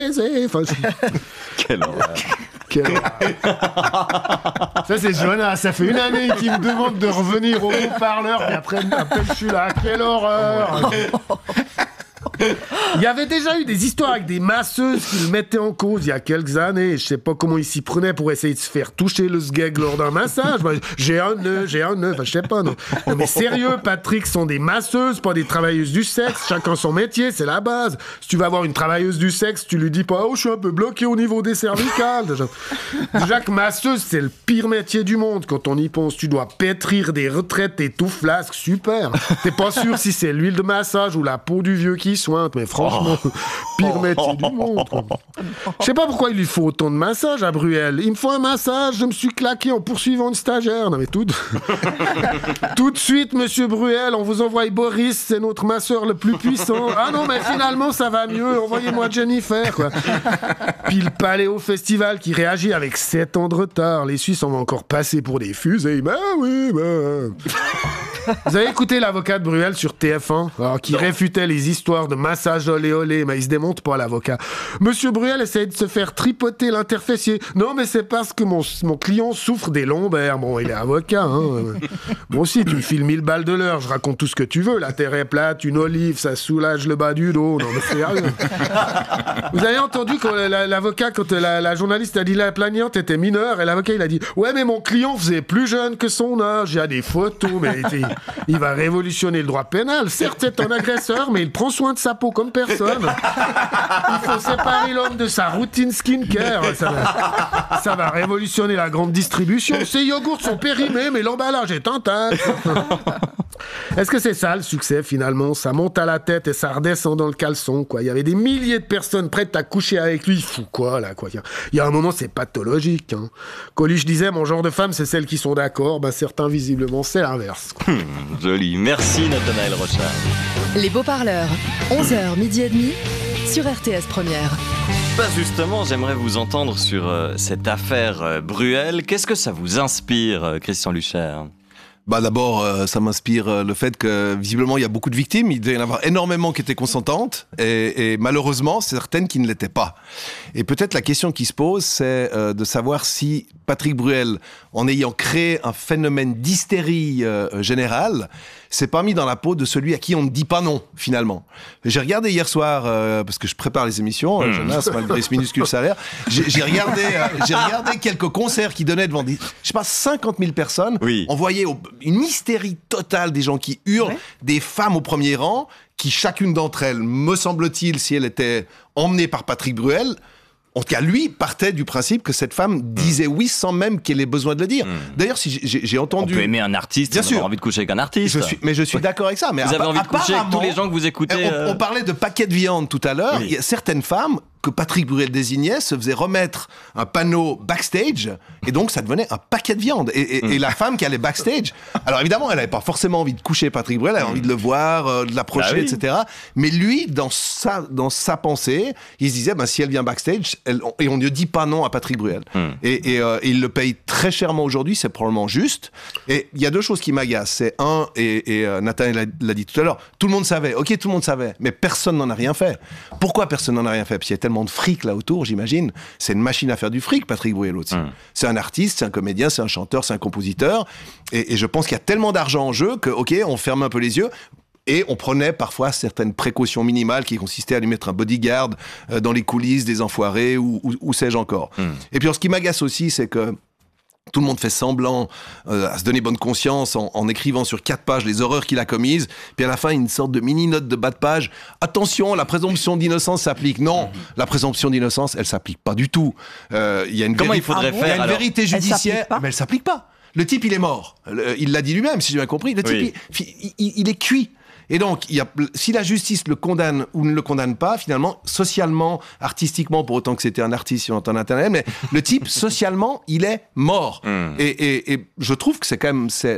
Enfin, Quelle horreur. Ça, c'est Jonas. Ça fait une année qu'il me demande de revenir au haut-parleur. Et après, je suis là. Quelle horreur. Il y avait déjà eu des histoires avec des masseuses qui le mettaient en cause il y a quelques années. Je sais pas comment ils s'y prenaient pour essayer de se faire toucher le sgeg lors d'un massage. Bah, j'ai un nœud. Enfin, je sais pas, non. Non, mais sérieux, Patrick, sont des masseuses, pas des travailleuses du sexe. Chacun son métier, c'est la base. Si tu vas voir une travailleuse du sexe, tu lui dis pas « Oh, je suis un peu bloqué au niveau des cervicales. » Déjà que masseuse, c'est le pire métier du monde. Quand on y pense, tu dois pétrir des retraites et tout flasque. Super. T'es pas sûr si c'est l'huile de massage ou la peau du vieux qui soigne. Mais franchement, pire métier du monde. Je sais pas pourquoi il lui faut autant de massages à Bruel. Il me faut un massage, je me suis claqué en poursuivant une stagiaire. Non mais tout de suite, monsieur Bruel, on vous envoie Boris, c'est notre masseur le plus puissant. Ah non, mais finalement, ça va mieux. Envoyez-moi Jennifer, quoi. Puis le Paléo Festival qui réagit avec 7 ans de retard. Les Suisses, on va encore passer pour des fusées. Ben oui, ben... Vous avez écouté l'avocat de Bruel sur TF1, alors, qui réfutait les histoires de massage olé olé, mais il se démonte pas, l'avocat. Monsieur Bruel essaye de se faire tripoter l'interfessier. Non, mais c'est parce que mon client souffre des lombaires. Bon, il est avocat, hein. Bon, si, tu me files 1000 balles de l'heure, je raconte tout ce que tu veux. La terre est plate, une olive, ça soulage le bas du dos. Non, mais c'est sérieux. Vous avez entendu quand l'avocat, quand la journaliste a dit la plaignante était mineure, et l'avocat, il a dit « Ouais, mais mon client faisait plus jeune que son âge. Il y a des photos, mais... » Il va révolutionner le droit pénal. Certes, c'est un agresseur, mais il prend soin de sa peau comme personne. Il faut séparer l'homme de sa routine skincare. Ça va révolutionner la grande distribution. Ces yogourts sont périmés, mais l'emballage est intact. Est-ce que c'est ça le succès, finalement? Ça monte à la tête et ça redescend dans le caleçon, quoi. Il y avait des milliers de personnes prêtes à coucher avec lui. Fou quoi, là, quoi. Il y a un moment, c'est pathologique, hein. Coluche disait, mon genre de femme, c'est celles qui sont d'accord. Ben, certains, visiblement, c'est l'inverse. Joli. Merci, Nathanaël Rochard. Les Beaux-Parleurs, 11h, midi et demi, sur RTS Première. Bah justement, j'aimerais vous entendre sur cette affaire Bruel. Qu'est-ce que ça vous inspire, Christian Lucher ? Bah d'abord, ça m'inspire le fait que visiblement il y a beaucoup de victimes. Il devait y en avoir énormément qui étaient consentantes et malheureusement certaines qui ne l'étaient pas. Et peut-être la question qui se pose, c'est de savoir si Patrick Bruel, en ayant créé un phénomène d'hystérie générale, s'est pas mis dans la peau de celui à qui on ne dit pas non, finalement. J'ai regardé hier soir, parce que je prépare les émissions, Jonas, malgré ce minuscule salaire, j'ai regardé quelques concerts qui donnaient devant des, je sais pas, 50 000 personnes. Oui. On voyait une hystérie totale des gens qui hurlent, des femmes au premier rang, qui chacune d'entre elles, me semble-t-il, si elle était emmenée par Patrick Bruel, en tout cas, lui partait du principe que cette femme disait oui sans même qu'elle ait besoin de le dire. D'ailleurs, si j'ai entendu... On peut aimer un artiste, bien sûr, avoir envie de coucher avec un artiste. Je suis d'accord avec ça. Mais vous avez envie de coucher avec tous les gens que vous écoutez. On parlait de paquets de viande tout à l'heure. Oui. Il y a certaines femmes que Patrick Bruel désignait se faisaient remettre un panneau backstage et donc ça devenait un paquet de viande. Et la femme qui allait backstage, alors évidemment, elle n'avait pas forcément envie de coucher Patrick Bruel, elle avait envie de le voir, de l'approcher, oui. etc. Mais lui, dans sa pensée, il se disait, si elle vient backstage, et on ne dit pas non à Patrick Bruel. Et il le paye très chèrement aujourd'hui, c'est probablement juste. Et il y a deux choses qui m'agacent. C'est un, et Nathanaël l'a dit tout à l'heure, tout le monde savait, ok, tout le monde savait, mais personne n'en a rien fait. Pourquoi personne n'en a rien fait? Parce qu'il y a tellement de fric là autour, j'imagine. C'est une machine à faire du fric, Patrick Bruel aussi. C'est un artiste, c'est un comédien, c'est un chanteur, c'est un compositeur. Et je pense qu'il y a tellement d'argent en jeu que, ok, on ferme un peu les yeux. Et on prenait parfois certaines précautions minimales qui consistaient à lui mettre un bodyguard dans les coulisses des enfoirés ou sais-je encore. Et puis, ce qui m'agace aussi, c'est que tout le monde fait semblant à se donner bonne conscience en écrivant sur 4 pages les horreurs qu'il a commises. Puis à la fin, une sorte de mini-note de bas de page. Attention, la présomption d'innocence s'applique. Non, la présomption d'innocence, elle s'applique pas du tout. Il y a une Comment il faudrait faire, il y a une alors vérité judiciaire, mais elle s'applique pas. Le type, il est mort. Il l'a dit lui-même, si j'ai bien compris. Le type, il est cuit. Et donc, si la justice le condamne ou ne le condamne pas, finalement, socialement, artistiquement, pour autant que c'était un artiste sur Internet, mais le type, socialement, il est mort. Et je trouve que c'est quand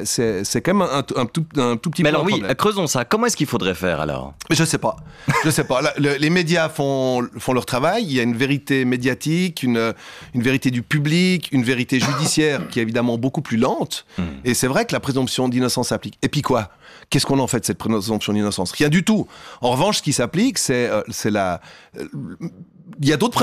même un tout petit mais peu alors un problème. creusons ça. Comment est-ce qu'il faudrait faire alors? Je sais pas. Les médias font leur travail. Il y a une vérité médiatique, une vérité du public, une vérité judiciaire qui est évidemment beaucoup plus lente. Et c'est vrai que la présomption d'innocence s'applique. Et puis quoi? Qu'est-ce qu'on en fait de cette présomption d'innocence? Rien du tout. En revanche, ce qui s'applique, c'est il y a d'autres